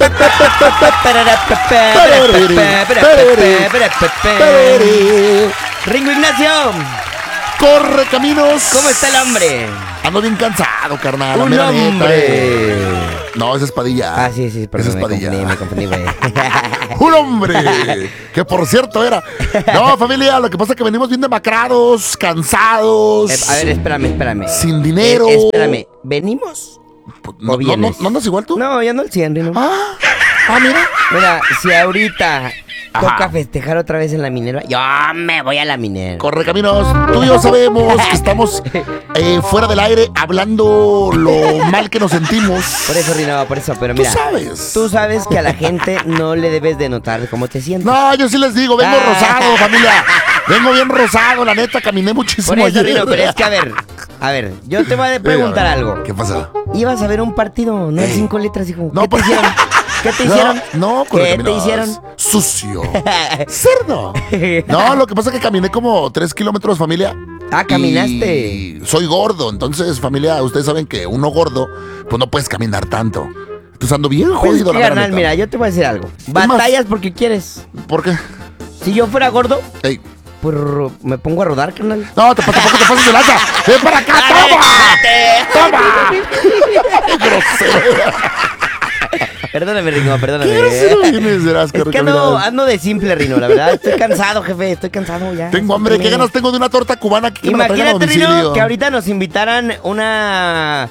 Ringo Ignacio. Corre caminos. ¿Cómo está el hombre? Ando bien cansado, carnal. Un hombre. No, esa es Padilla. Ah, sí, pero esa es Padilla. me confundí, güey. Un hombre. Que por cierto era. No, familia, lo que pasa es que venimos bien demacrados, cansados. A ver, espérame. Sin dinero. Espérame, ¿venimos? ¿No, ¿O vienes? ¿No andas igual tú? No, ya no el 100, Rino. Mira. Mira, si ahorita Ajá. toca festejar otra vez en la minera, yo me voy a la minera. Corre caminos. Tú y yo sabemos que estamos fuera del aire hablando lo mal que nos sentimos. Por eso, Rino, por eso. Pero mira, tú sabes que a la gente no le debes de notar cómo te sientes. No, yo sí les digo, vengo rosado, familia. Vengo bien rosado, la neta, caminé muchísimo por eso, ayer. Rino, pero es que a ver, yo te voy a preguntar algo. ¿Qué pasa? Ibas a ver un partido, no en 5 letras, hijo. No, ¿Qué te hicieron? ¿Qué te hicieron? No, ¿Qué te hicieron? Sucio. Cerdo. No, lo que pasa es que caminé como 3 kilómetros, familia. Ah, caminaste. Y soy gordo, entonces, familia, ustedes saben que uno gordo, pues no puedes caminar tanto. Pues ando bien jodido, la verdad. Carnal, mira, yo te voy a decir algo. Batallas porque quieres. ¿Por qué? Si yo fuera gordo, Ey. pues me pongo a rodar, carnal. No, tampoco te pases de lanza. ¡Ven para acá! ¡Toma! ¡Toma! ¡Grosero! Perdóname, Rino, perdóname. ¿Qué grosero vienes, verás, Es que ando de simple, Rino, la verdad. Estoy cansado, jefe, estoy cansado ya. Tengo hambre. ¿Qué ganas tengo de una torta cubana que me la traigan a Imagínate, domicilio? Rino, que ahorita nos invitaran una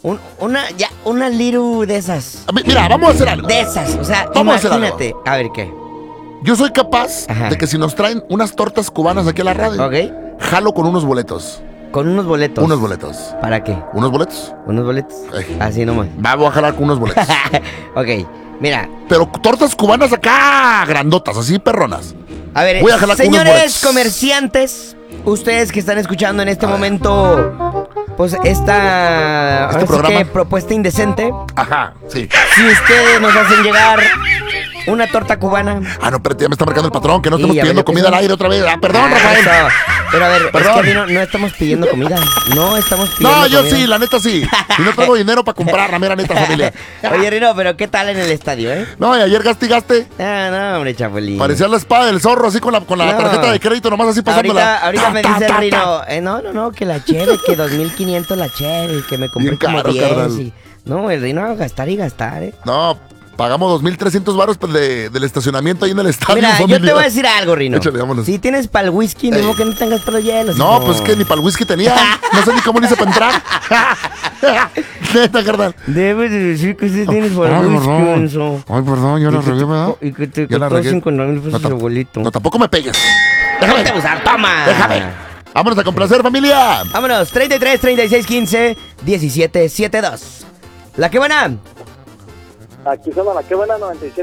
liru de esas. Mira, vamos a hacer algo. De esas, o sea, Vamos a hacer imagínate. A ver, ¿qué? Yo soy capaz Ajá. de que si nos traen unas tortas cubanas aquí a la radio, ¿Ok? jalo con unos boletos. Con unos boletos. Unos boletos. ¿Para qué? ¿Unos boletos? ¿Unos boletos? Ey. Así nomás. Vamos a jalar con unos boletos. Ok, mira. Pero tortas cubanas acá, grandotas, así perronas. A ver, Voy a jalar con unos señores boletos. comerciantes, ustedes que están escuchando en este momento, pues esta ahora sí programa. que propuesta indecente, Ajá, sí. si ustedes nos hacen llegar una torta cubana. Ah, no, espérate, ya me está marcando el patrón, que no Sí, estamos ya pidiendo veo que comida sí. al aire otra vez. Ah, perdón, Rafael. Eso. Pero a ver, Perdón. es que no estamos pidiendo comida. No estamos pidiendo No, yo comida. sí, la neta sí. Y no traigo dinero para comprar, la mera neta, familia. Oye, Rino, pero ¿qué tal en el estadio, No, y ayer gaste. Ah, no, hombre, Chapulín. Parecía la espada del zorro, así con la No. tarjeta de crédito, nomás así pasándola. Ahorita me dice el Rino, no, que la cheve, que 2,500 la cheve, y que me compré Bien como caro, 10. carnal. No, el Rino a gastar y gastar, No, pagamos 2,300 varos pues, del estacionamiento ahí en el estadio, Mira, familia. yo te voy a decir algo, Rino. Échale, vámonos. Si tienes para el whisky, Ey. mismo que no tengas para los hielos. No, hijo. pues que ni para el whisky tenía. No sé ni cómo le hice para entrar. Neta, carnal. Debes de decir que sí tienes para Ay, el whisky, perdón. Menso. Ay, perdón, yo la regué, ¿verdad? Y que te Ya la costó regué. 50,000 pesos No, el abuelito. No, tampoco me pegues. Déjame usar, toma. Déjame. Vámonos a complacer, familia. Vámonos, 33, 36, 15, 17, 72. La que buena. Aquí suena la que buena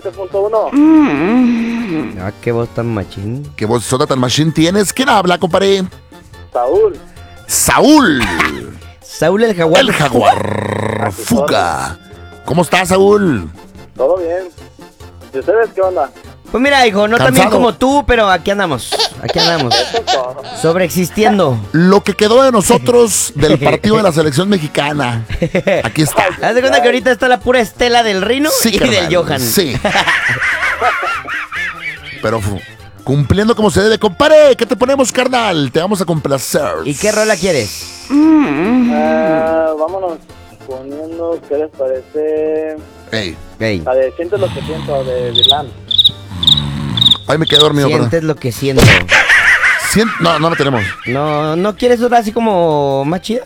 97.1. Ah, qué voz tan machín. ¿Qué voz soda tan machine tienes? ¿Quién habla, compadre? Saúl. Saúl. Saúl el jaguar. El jaguar. Fuga. ¿Cómo estás, Saúl? Todo bien. ¿Y ustedes qué onda? Pues mira, hijo, no tan Cansado. bien como tú, pero aquí andamos. Aquí andamos. Eso es todo. Sobreexistiendo. Lo que quedó de nosotros del partido de la selección mexicana. Aquí está. Haz de cuenta que ahorita está la pura estela del Rino y carnal, del Johan. Sí. Pero cumpliendo como se debe. Compadre, ¿qué te ponemos, carnal? Te vamos a complacer. ¿Y qué rola quieres? Vámonos poniendo, ¿qué les parece? Ey, Ey, La de Sientes lo que siento de Virlán. ahí me quedé dormido, perdón. sientes lo que siento. No, no la tenemos. ¿No quieres otra así como más chida?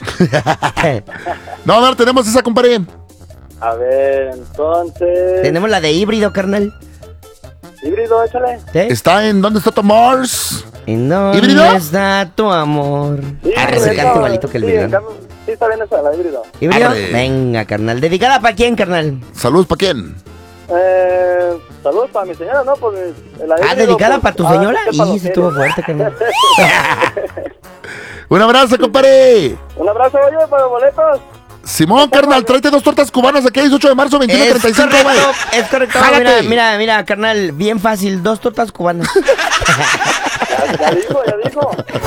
No, no la tenemos esa, compadre. A ver, entonces. Tenemos la de híbrido, carnal. Híbrido, échale. ¿Eh? ¿Está en dónde está tu Mars? ¿En dónde ¿Híbrido? está tu amor? Sí, Se canta igualito que el sí, Virlán. sí, está bien esa, la híbrido. ¿Híbrido? Arre. Venga, carnal. ¿Dedicada para quién, carnal? Saludos, ¿para quién? Saludos para mi señora, ¿no? Pues, la Ah, híbrido, ¿dedicada pues, para tu señora? sí, para Y los se estuvo fieles. fuerte, carnal. Un abrazo, compadre. Un abrazo, oye, para los boletos. Simón, carnal, tráete 2 tortas cubanas aquí, 18 de marzo, 21:35, güey. Es correcto. Jálate. Mira, carnal, bien fácil. 2 tortas cubanas. Ya dijo.